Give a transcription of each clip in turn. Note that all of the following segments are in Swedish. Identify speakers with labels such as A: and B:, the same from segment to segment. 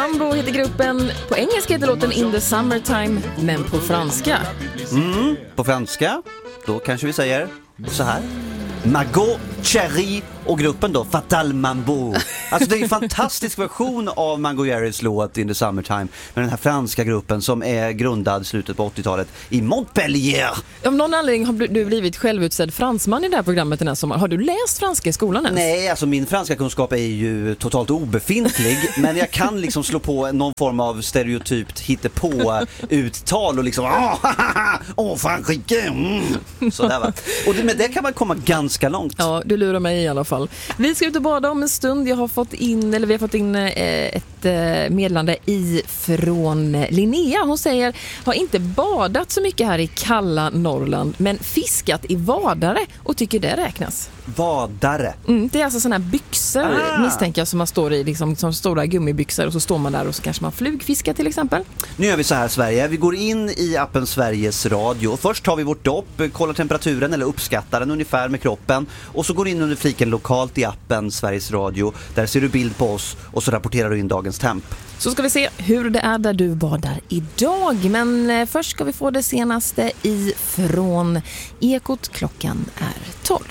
A: Mambo heter gruppen. På engelska heter låten In the Summertime, men på franska.
B: På franska, då kanske vi säger så här. Margot Cherry och gruppen då Fatal Mambo. Alltså det är en fantastisk version av Mango Jerrys låt In the Summertime med den här franska gruppen som är grundad i slutet på 80-talet i Montpellier.
A: Av någon anledning har du blivit självutsedd fransman i det här programmet den här sommaren. Har du läst franska i skolan ens?
B: Nej, alltså min franska kunskap är ju totalt obefintlig. Men jag kan liksom slå på någon form av stereotypt hittepå uttal och liksom Frankrike. Sådär va. Och med det kan man komma ganska långt.
A: Ja, du lurar mig i alla fall. Vi ska ut och bada om en stund. Vi har fått in ett meddelande från Linnea. Hon säger, har inte badat så mycket här i kalla Norrland, men fiskat i vadare och tycker det räknas.
B: Vadare?
A: Det är alltså såna här byxor, misstänker jag, som man står i, liksom som stora gummibyxor, och så står man där och så kanske man flugfiskar till exempel.
B: Nu gör vi så här, Sverige. Vi går in i appen Sveriges Radio. Först tar vi vårt dopp, kollar temperaturen eller uppskattar den ungefär med kroppen, och så går in under fliken lokalt i appen Sveriges Radio. Där ser du bild på oss och så rapporterar du in dagens temp.
A: Så ska vi se hur det är där du badar idag. Men först ska vi få det senaste från Ekot. Klockan är 12.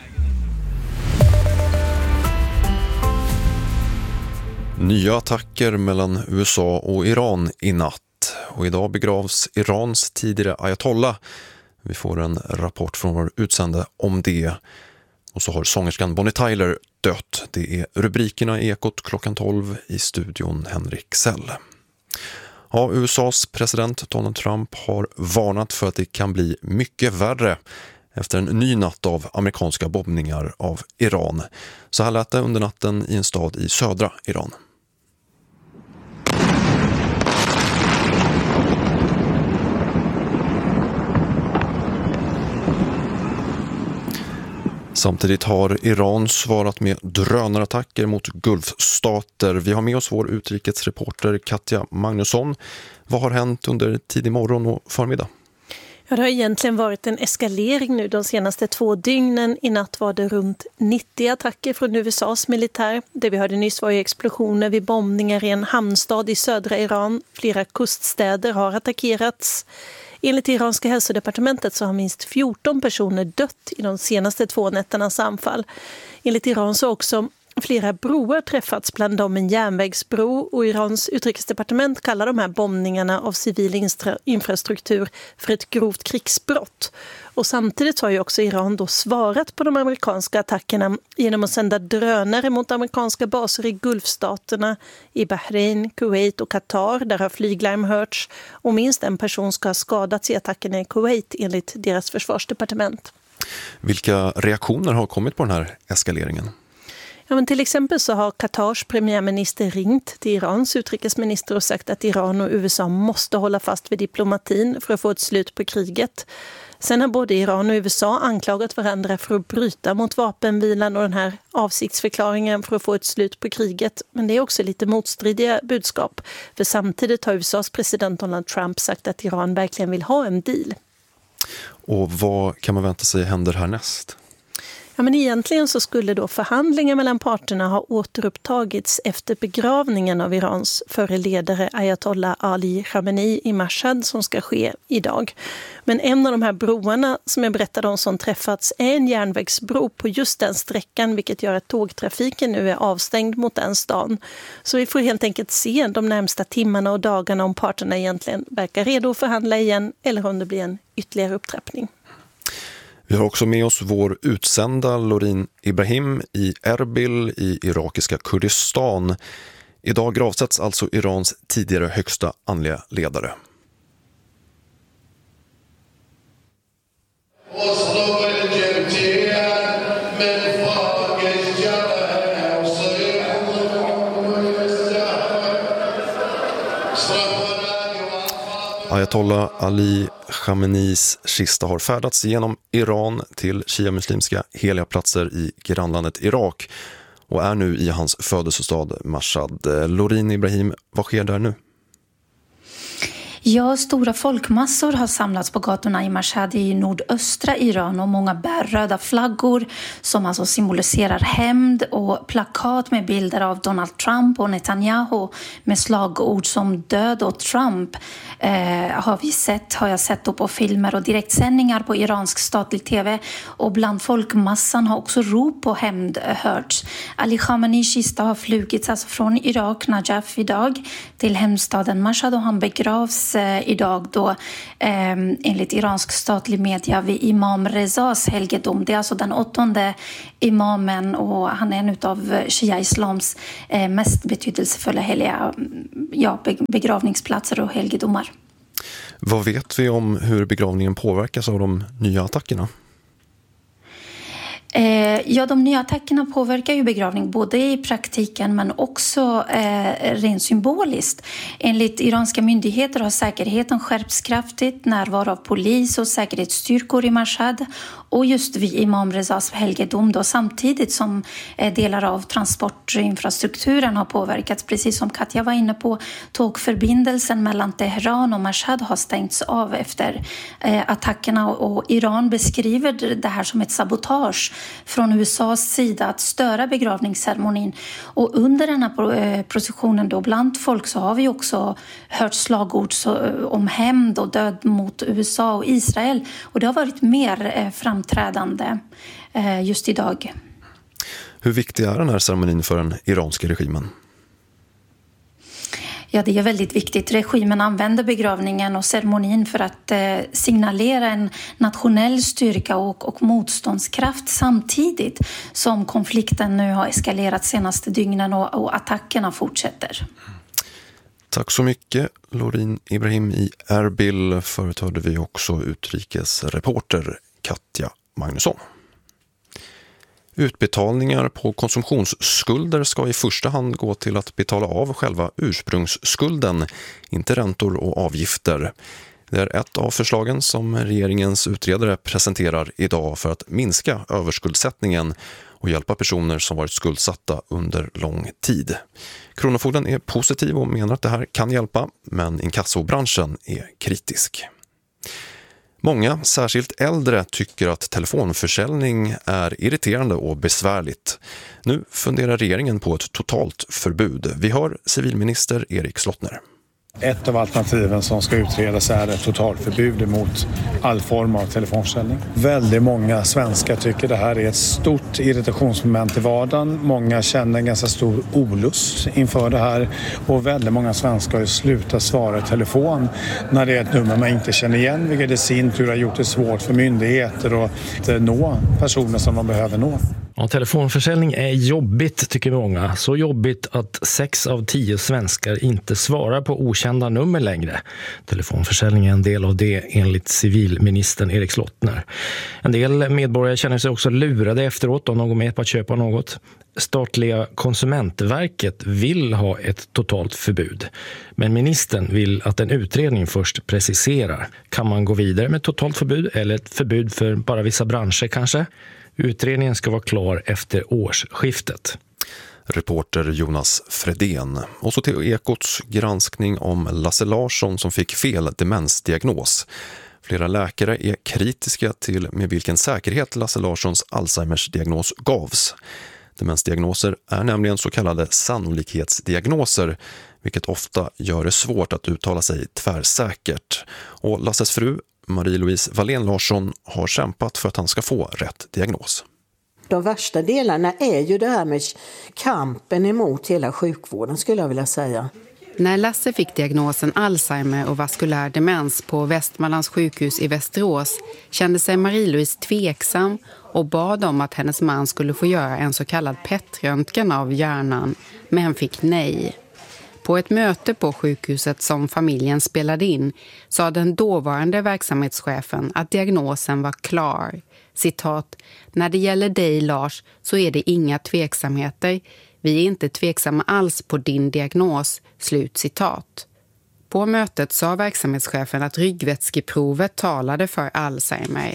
C: Nya attacker mellan USA och Iran i natt. Och idag begravs Irans tidigare ayatollah. Vi får en rapport från vår utsände om det. Och så har sångerskan Bonnie Tyler dött. Det är rubrikerna i Ekot klockan 12 i studion Henrik Sell. Ja, USAs president Donald Trump har varnat för att det kan bli mycket värre efter en ny natt av amerikanska bombningar av Iran. Så här lät det under natten i en stad i södra Iran. Samtidigt har Iran svarat med drönarattacker mot Gulfstater. Vi har med oss vår utrikesreporter Katja Magnusson. Vad har hänt under tidig morgon och förmiddag?
D: Ja, det har egentligen varit en eskalering nu de senaste 2 dygnen. I natt var det runt 90 attacker från USAs militär. Det vi hörde nyss var ju explosioner vid bombningar i en hamnstad i södra Iran. Flera kuststäder har attackerats. Enligt iranska hälsodepartementet så har minst 14 personer dött i de senaste 2 nätternas anfall. Enligt Iran så har också flera broar träffats, bland dem en järnvägsbro, och Irans utrikesdepartement kallar de här bombningarna av civil infrastruktur för ett grovt krigsbrott. Och samtidigt har ju också Iran då svarat på de amerikanska attackerna genom att sända drönare mot amerikanska baser i Gulfstaterna, i Bahrain, Kuwait och Qatar. Där har flyglarm hörts, och minst en person ska ha skadats i attackerna i Kuwait enligt deras försvarsdepartement.
C: Vilka reaktioner har kommit på den här eskaleringen?
D: Ja, men till exempel så har Qatars premiärminister ringt till Irans utrikesminister och sagt att Iran och USA måste hålla fast vid diplomatin för att få ett slut på kriget. Sen har både Iran och USA anklagat varandra för att bryta mot vapenvilan och den här avsiktsförklaringen för att få ett slut på kriget. Men det är också lite motstridiga budskap. För samtidigt har USAs president Donald Trump sagt att Iran verkligen vill ha en deal.
C: Och vad kan man vänta sig händer härnäst?
D: Ja, men egentligen så skulle då förhandlingar mellan parterna ha återupptagits efter begravningen av Irans förre ledare Ayatollah Ali Khamenei i Mashhad som ska ske idag. Men en av de här broarna som jag berättade om som träffats är en järnvägsbro på just den sträckan, vilket gör att tågtrafiken nu är avstängd mot den stan. Så vi får helt enkelt se de närmsta timmarna och dagarna om parterna egentligen verkar redo att förhandla igen eller om det blir en ytterligare upptrappning.
C: Vi har också med oss vår utsända Lorin Ibrahim i Erbil i irakiska Kurdistan. Idag gravsätts alltså Irans tidigare högsta andliga ledare. Ayatollah Ali Khameneis kista har färdats genom Iran till shia-muslimska heliga platser i grannlandet Irak och är nu i hans födelsestad Mashhad. Lorin Ibrahim, vad sker där nu?
E: Ja, stora folkmassor har samlats på gatorna i Mashhad i nordöstra Iran och många bär röda flaggor som alltså symboliserar hämnd och plakat med bilder av Donald Trump och Netanyahu med slagord som död och Trump har jag sett på filmer och direktsändningar på iransk statlig tv, och bland folkmassan har också rop på hämnd hörts. Ali Khameneis kista har flugits alltså från Irak, Najaf idag, till hemstaden Mashhad, och han begravs idag då enligt iransk statlig media vid Imam Rezas helgedom. Det är alltså den 8:e imamen och han är en av Shia-islams mest betydelsefulla begravningsplatser och helgedomar.
C: Vad vet vi om hur begravningen påverkas av de nya attackerna?
E: De nya attackerna påverkar ju begravning både i praktiken men också rent symboliskt. Enligt iranska myndigheter har säkerheten skärpts kraftigt, närvaro av polis och säkerhetsstyrkor i Mashhad och just vid Imam Rezas helgedom då, samtidigt som delar av transportinfrastrukturen har påverkats. Precis som Katja var inne på, tågförbindelsen mellan Teheran och Mashhad har stängts av efter attackerna, och Iran beskriver det här som ett sabotage från USAs sida att störa begravningsceremonin. Och under den här processionen då bland folk så har vi också hört slagord om hämnd och död mot USA och Israel, och det har varit mer framträdande just idag.
C: Hur viktig är den här ceremonin för den iranska regimen?
E: Ja, det är väldigt viktigt. Regimen använder begravningen och ceremonin för att signalera en nationell styrka och motståndskraft, samtidigt som konflikten nu har eskalerat senaste dygnen och attackerna fortsätter.
C: Tack så mycket, Lorin Ibrahim i Erbil. Förut hörde vi också utrikesreporter Katja Magnusson. Utbetalningar på konsumtionsskulder ska i första hand gå till att betala av själva ursprungsskulden, inte räntor och avgifter. Det är ett av förslagen som regeringens utredare presenterar idag för att minska överskuldsättningen och hjälpa personer som varit skuldsatta under lång tid. Kronofogden är positiv och menar att det här kan hjälpa, men inkassobranschen är kritisk. Många, särskilt äldre, tycker att telefonförsäljning är irriterande och besvärligt. Nu funderar regeringen på ett totalt förbud. Vi hör civilminister Erik Slottner.
F: Ett av alternativen som ska utredas är ett totalförbud mot all form av telefonförsäljning. Väldigt många svenskar tycker det här är ett stort irritationsmoment i vardagen. Många känner en ganska stor olust inför det här, och väldigt många svenskar har slutat svara i telefon när det är ett nummer man inte känner igen, vilket i sin tur har gjort det svårt för myndigheter att nå personer som de behöver nå.
G: Ja, telefonförsäljning är jobbigt, tycker många. Så jobbigt att 6 av 10 svenskar inte svarar på okända nummer längre. Telefonförsäljning är en del av det, enligt civilministern Erik Slottner. En del medborgare känner sig också lurade efteråt om de går med på att köpa något. Statliga Konsumentverket vill ha ett totalt förbud. Men ministern vill att en utredning först preciserar. Kan man gå vidare med totalt förbud eller ett förbud för bara vissa branscher kanske? Utredningen ska vara klar efter årsskiftet.
C: Reporter Jonas Fredén. Och så till Ekots granskning om Lasse Larsson som fick fel demensdiagnos. Flera läkare är kritiska till med vilken säkerhet Lasse Larssons Alzheimers diagnos gavs. Demensdiagnoser är nämligen så kallade sannolikhetsdiagnoser, vilket ofta gör det svårt att uttala sig tvärsäkert. Och Lasses fru Marie-Louise Wallén Larsson har kämpat för att han ska få rätt diagnos.
H: De värsta delarna är ju det här med kampen emot hela sjukvården, skulle jag vilja säga.
I: När Lasse fick diagnosen Alzheimer och vaskulär demens på Västmanlands sjukhus i Västerås kände sig Marie-Louise tveksam och bad om att hennes man skulle få göra en så kallad PET-röntgen av hjärnan, men fick nej. På ett möte på sjukhuset som familjen spelade in sa den dåvarande verksamhetschefen att diagnosen var klar. Citat: "När det gäller dig, Lars, så är det inga tveksamheter. Vi är inte tveksamma alls på din diagnos." Slut citat. På mötet sa verksamhetschefen att ryggvätskeprovet talade för Alzheimer.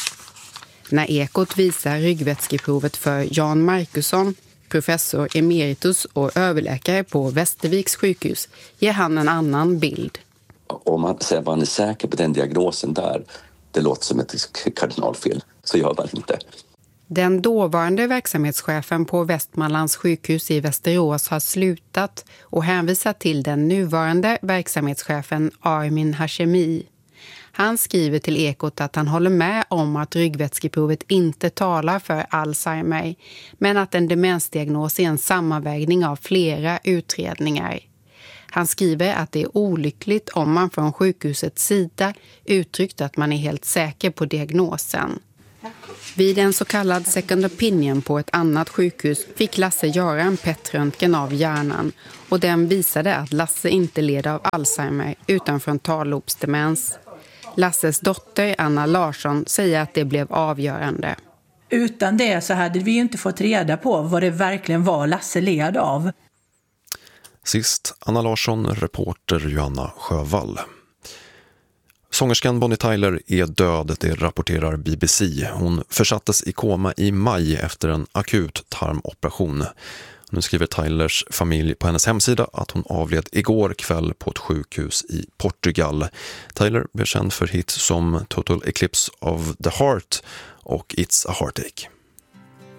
I: När Ekot visar ryggvätskeprovet för Jan Markusson, professor emeritus och överläkare på Västerviks sjukhus, ger han en annan bild.
J: om man säger att man är säker på den diagnosen där, det låter som ett kardinalfel. Så gör man inte.
I: Den dåvarande verksamhetschefen på Västmanlands sjukhus i Västerås har slutat och hänvisat till den nuvarande verksamhetschefen Armin Hashemi. Han skriver till Ekot att han håller med om att ryggvätskeprovet inte talar för Alzheimer, men att en demensdiagnos är en sammanvägning av flera utredningar. Han skriver att det är olyckligt om man från sjukhusets sida uttryckt att man är helt säker på diagnosen. Vid en så kallad second opinion på ett annat sjukhus fick Lasse göra en PET-röntgen av hjärnan och den visade att Lasse inte led av Alzheimer utan frontallobsdemens. Lasses dotter Anna Larsson säger att det blev avgörande.
K: Utan det så hade vi inte fått reda på vad det verkligen var Lasse led av.
C: Sist Anna Larsson, reporter Johanna Sjövall. Sångerskan Bonnie Tyler är död, det rapporterar BBC. Hon försattes i koma i maj efter en akut tarmoperation. Nu skriver Tylers familj på hennes hemsida att hon avled igår kväll på ett sjukhus i Portugal. Tyler blev känd för hits som Total Eclipse of the Heart och It's a Heartache.